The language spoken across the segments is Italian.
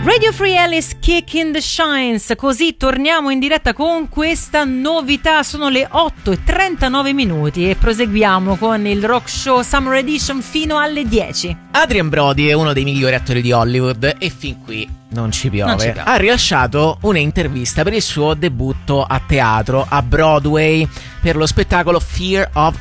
Radio Free Alice, Kick in the Shines. Così torniamo in diretta con questa novità. Sono le 8:39 e proseguiamo con il Rock Show Summer Edition fino alle 10. Adrien Brody è uno dei migliori attori di Hollywood e fin qui non ci piove. Ha rilasciato un'intervista per il suo debutto a teatro a Broadway per lo spettacolo Fear of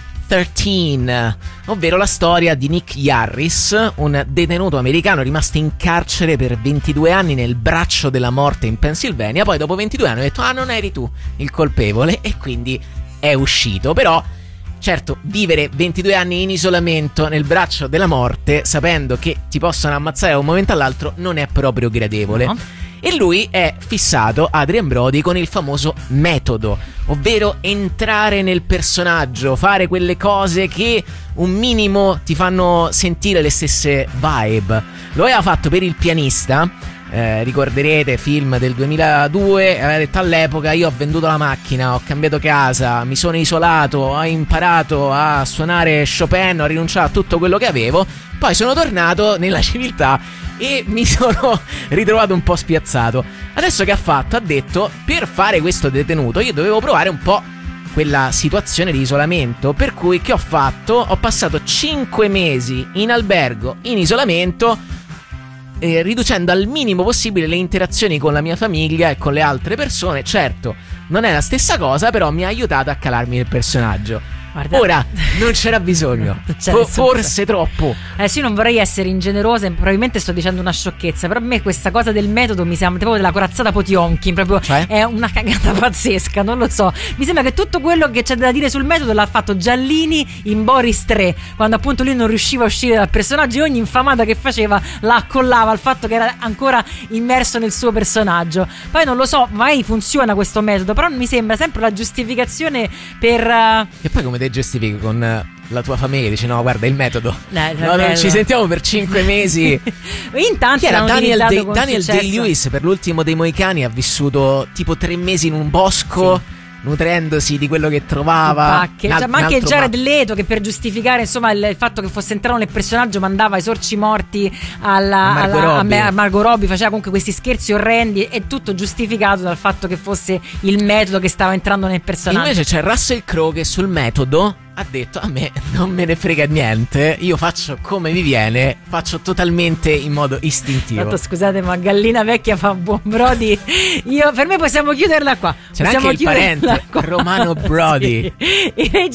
13, ovvero la storia di Nick Yarris, un detenuto americano rimasto in carcere per 22 anni nel braccio della morte in Pennsylvania. Poi dopo 22 anni ha detto non eri tu il colpevole, e quindi è uscito. Però certo, vivere 22 anni in isolamento nel braccio della morte sapendo che ti possono ammazzare da un momento all'altro non è proprio gradevole. No. E lui è fissato, Adrien Brody, con il famoso metodo, ovvero entrare nel personaggio, fare quelle cose che un minimo ti fanno sentire le stesse vibe. Lo aveva fatto per Il pianista, ricorderete, film del 2002, aveva detto all'epoca: io ho venduto la macchina, ho cambiato casa, mi sono isolato, ho imparato a suonare Chopin, ho rinunciato a tutto quello che avevo, poi sono tornato nella civiltà e mi sono ritrovato un po' spiazzato. Adesso che ha fatto? Ha detto: per fare questo detenuto io dovevo provare un po' quella situazione di isolamento, per cui che ho fatto? Ho passato 5 mesi in albergo in isolamento, riducendo al minimo possibile le interazioni con la mia famiglia e con le altre persone. Certo, non è la stessa cosa, però mi ha aiutato a calarmi nel personaggio. Guarda, ora non c'era bisogno, forse troppo. Sì, io non vorrei essere ingenerosa e probabilmente sto dicendo una sciocchezza, però a me questa cosa del metodo mi sembra proprio della corazzata Potionkin, proprio, cioè? È una cagata pazzesca, non lo so. Mi sembra che tutto quello che c'è da dire sul metodo l'ha fatto Giallini in Boris 3, quando appunto lui non riusciva a uscire dal personaggio e ogni infamata che faceva la accollava al fatto che era ancora immerso nel suo personaggio. Poi non lo so, mai funziona questo metodo, però mi sembra sempre la giustificazione per E poi come te giustifichi con la tua famiglia? Dici no, guarda, il metodo, non ci sentiamo per 5 mesi. Intanto era Daniel Day-Lewis per l'ultimo dei Moicani, ha vissuto tipo 3 mesi in un bosco, sì, nutrendosi di quello che trovava. Ma anche Jared Leto, che per giustificare insomma il fatto che fosse entrato nel personaggio mandava i sorci morti a Margot Robbie, faceva comunque questi scherzi orrendi, è tutto giustificato dal fatto che fosse il metodo che stava entrando nel personaggio. Invece c'è Russell Crowe che sul metodo ha detto: a me non me ne frega niente, io faccio come mi viene, faccio totalmente in modo istintivo. Tanto scusate, ma gallina vecchia fa buon Brody. Per me possiamo chiuderla qua. C'è anche il parente Romano Brody. Sì.